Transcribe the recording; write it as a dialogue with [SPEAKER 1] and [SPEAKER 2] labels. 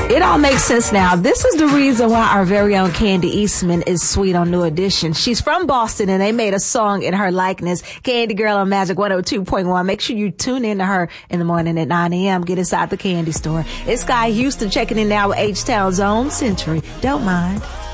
[SPEAKER 1] It all makes sense now. This is the reason why our very own Candy Eastman is sweet on New Edition. She's from Boston and they made a song in her likeness. Candy Girl on Magic 102.1. Make sure you tune in to her in the morning at 9 a.m. Get inside the candy store. It's Sky Houston checking in now with H-Town's own Century. Don't mind.